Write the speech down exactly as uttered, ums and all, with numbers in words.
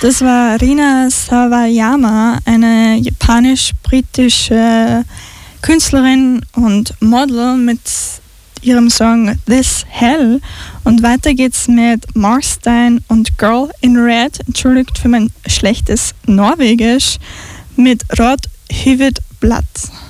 Das war Rina Sawayama, eine japanisch-britische Künstlerin und Model mit ihrem Song This Hell. Und weiter geht's mit Marstein und Girl in Red, entschuldigt für mein schlechtes Norwegisch, mit Rod Hyved Blatt.